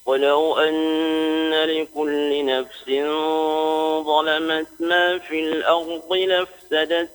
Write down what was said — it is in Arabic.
ولو أن لكل نفس ظلمت ما في الأرض لافتدت